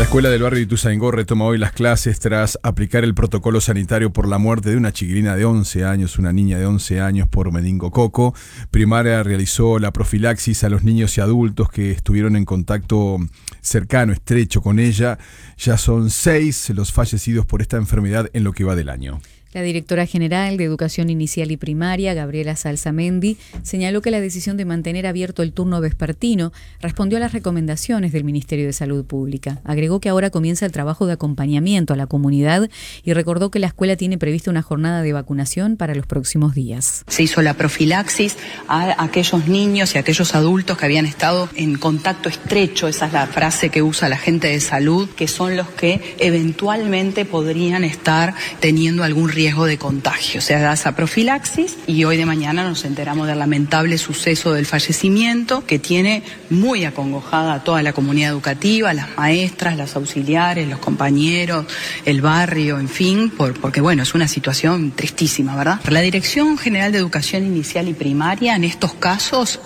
escuela del barrio Ituzaingó retoma hoy las clases tras aplicar el protocolo sanitario por la muerte de una chiquilina de 11 años, una niña de 11 años por meningococo. Primaria realizó la profilaxis a los niños y adultos que estuvieron en contacto cercano, estrecho con ella. Ya son 6 los fallecidos por esta enfermedad en lo que va del año. La directora general de Educación Inicial y Primaria, Gabriela Salsamendi, señaló que la decisión de mantener abierto el turno vespertino respondió a las recomendaciones del Ministerio de Salud Pública. Agregó que ahora comienza el trabajo de acompañamiento a la comunidad y recordó que la escuela tiene prevista una jornada de vacunación para los próximos días. Se hizo la profilaxis a aquellos niños y aquellos adultos que habían estado en contacto estrecho, esa es la frase que usa la gente de salud, que son los que eventualmente podrían estar teniendo algún riesgo de contagio. Se da esa profilaxis y hoy de mañana nos enteramos del lamentable suceso del fallecimiento que tiene muy acongojada a toda la comunidad educativa, las maestras, las auxiliares, los compañeros, el barrio, en fin, porque bueno, es una situación tristísima, ¿verdad? La Dirección General de Educación Inicial y Primaria en estos casos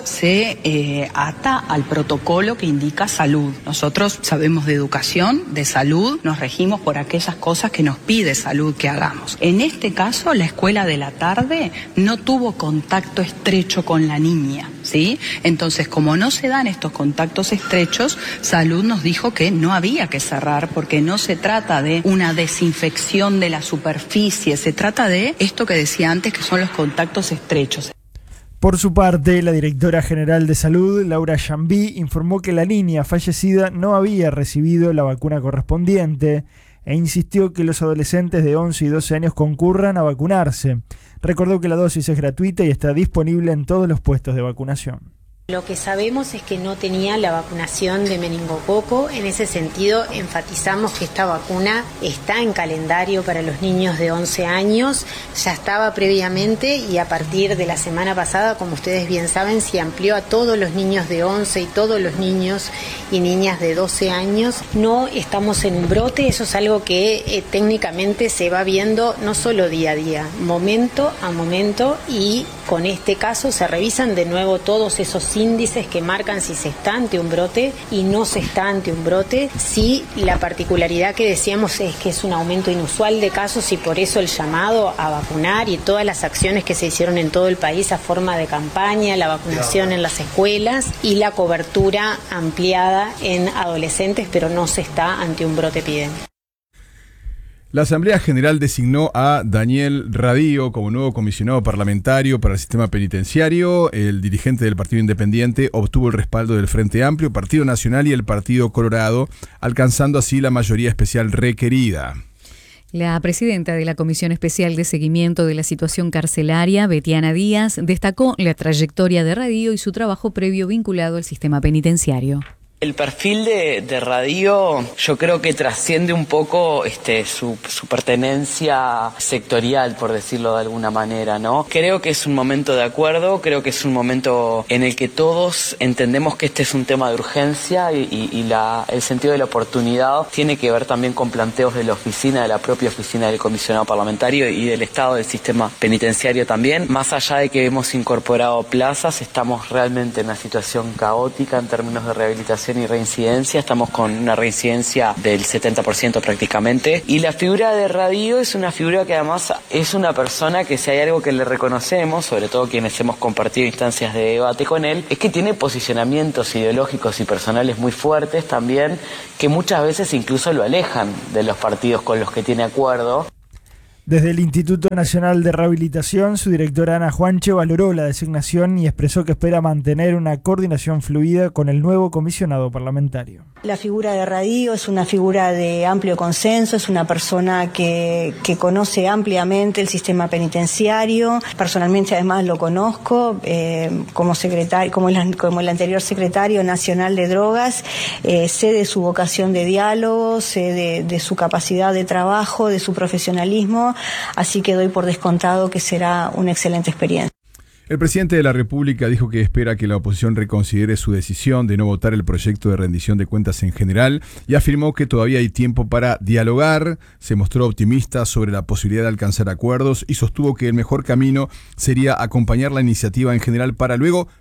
se ata al protocolo que indica salud. Nosotros sabemos de educación, de salud, nos regimos por aquellas cosas que nos pide salud que hagamos. En este caso, la escuela de la tarde no tuvo contacto estrecho con la niña, ¿sí? Entonces, como no se dan estos contactos estrechos, Salud nos dijo que no había que cerrar porque no se trata de una desinfección de la superficie, se trata de esto que decía antes, que son los contactos estrechos. Por su parte, la directora general de Salud, Laura Jambí, informó que la niña fallecida no había recibido la vacuna correspondiente e insistió que los adolescentes de 11 y 12 años concurran a vacunarse. Recordó que la dosis es gratuita y está disponible en todos los puestos de vacunación. Lo que sabemos es que no tenía la vacunación de meningococo. En ese sentido, enfatizamos que esta vacuna está en calendario para los niños de 11 años. Ya estaba previamente y a partir de la semana pasada, como ustedes bien saben, se amplió a todos los niños de 11 y todos los niños y niñas de 12 años. No estamos en un brote, eso es algo que técnicamente se va viendo no solo día a día, momento a momento, y con este caso se revisan de nuevo todos esos índices que marcan si se está ante un brote y no se está ante un brote. Sí, la particularidad que decíamos es que es un aumento inusual de casos y por eso el llamado a vacunar y todas las acciones que se hicieron en todo el país a forma de campaña, la vacunación en las escuelas y la cobertura ampliada en adolescentes, pero no se está ante un brote epidémico. La Asamblea General designó a Daniel Radío como nuevo comisionado parlamentario para el sistema penitenciario. El dirigente del Partido Independiente obtuvo el respaldo del Frente Amplio, Partido Nacional y el Partido Colorado, alcanzando así la mayoría especial requerida. La presidenta de la Comisión Especial de Seguimiento de la Situación Carcelaria, Betiana Díaz, destacó la trayectoria de Radío y su trabajo previo vinculado al sistema penitenciario. El perfil de Radío yo creo que trasciende un poco su pertenencia sectorial, por decirlo de alguna manera, ¿no? Creo que es un momento de acuerdo, creo que es un momento en el que todos entendemos que este es un tema de urgencia y el sentido de la oportunidad tiene que ver también con planteos de la oficina, de la propia oficina del comisionado parlamentario y del Estado del sistema penitenciario también. Más allá de que hemos incorporado plazas, estamos realmente en una situación caótica en términos de rehabilitación y reincidencia, estamos con una reincidencia del 70% prácticamente, y la figura de Radío es una figura que además es una persona que, si hay algo que le reconocemos, sobre todo quienes hemos compartido instancias de debate con él, es que tiene posicionamientos ideológicos y personales muy fuertes también, que muchas veces incluso lo alejan de los partidos con los que tiene acuerdo. Desde el Instituto Nacional de Rehabilitación, su directora Ana Juanche valoró la designación y expresó que espera mantener una coordinación fluida con el nuevo comisionado parlamentario. La figura de Radío es una figura de amplio consenso, es una persona que conoce ampliamente el sistema penitenciario. Personalmente además lo conozco como secretario, como el anterior secretario nacional de drogas. Sé de su vocación de diálogo, sé de su capacidad de trabajo, de su profesionalismo. Así que doy por descontado que será una excelente experiencia. El presidente de la República dijo que espera que la oposición reconsidere su decisión de no votar el proyecto de rendición de cuentas en general y afirmó que todavía hay tiempo para dialogar. Se mostró optimista sobre la posibilidad de alcanzar acuerdos y sostuvo que el mejor camino sería acompañar la iniciativa en general para luego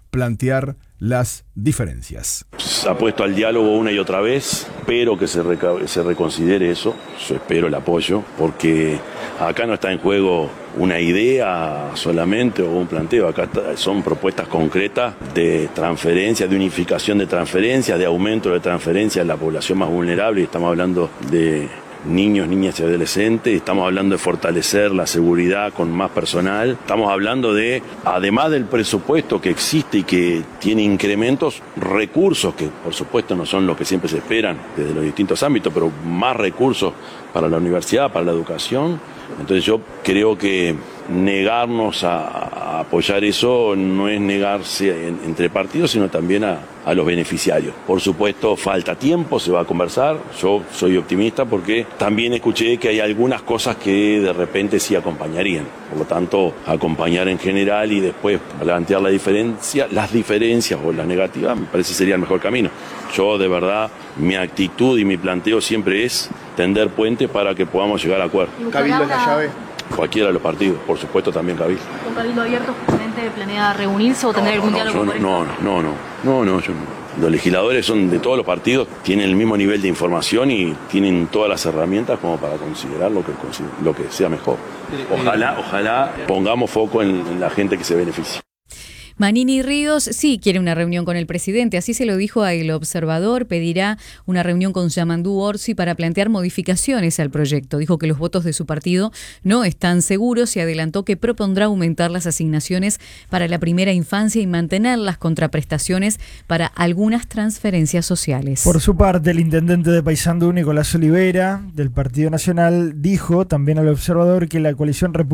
plantear las diferencias. Se ha puesto al diálogo una y otra vez, espero que se reconsidere eso, yo espero el apoyo, porque acá no está en juego una idea solamente o un planteo, acá son propuestas concretas de transferencia, de unificación de transferencias, de aumento de transferencias en la población más vulnerable, y estamos hablando de niños, niñas y adolescentes, estamos hablando de fortalecer la seguridad con más personal, estamos hablando de, además del presupuesto que existe y que tiene incrementos, recursos que por supuesto no son los que siempre se esperan desde los distintos ámbitos, pero más recursos para la universidad, para la educación. Entonces yo creo que negarnos a apoyar eso no es negarse entre partidos, sino también a los beneficiarios. Por supuesto, falta tiempo, se va a conversar. Yo soy optimista porque también escuché que hay algunas cosas que de repente sí acompañarían. Por lo tanto, acompañar en general y después plantear las diferencias o las negativas, me parece sería el mejor camino. Yo, de verdad, mi actitud y mi planteo siempre es tender puentes para que podamos llegar a acuerdos. ¿Cabildo es la llave? Cualquiera de los partidos, por supuesto también Cabildo. ¿Con Cabildo abierto justamente planea reunirse o tener algún diálogo con él? No, los legisladores son de todos los partidos, tienen el mismo nivel de información y tienen todas las herramientas como para considerar lo que sea mejor. Ojalá pongamos foco en la gente que se beneficia. Manini Ríos sí quiere una reunión con el presidente, así se lo dijo a El Observador, pedirá una reunión con Yamandú Orsi para plantear modificaciones al proyecto. Dijo que los votos de su partido no están seguros y adelantó que propondrá aumentar las asignaciones para la primera infancia y mantener las contraprestaciones para algunas transferencias sociales. Por su parte, el intendente de Paysandú, Nicolás Olivera, del Partido Nacional, dijo también al Observador que la coalición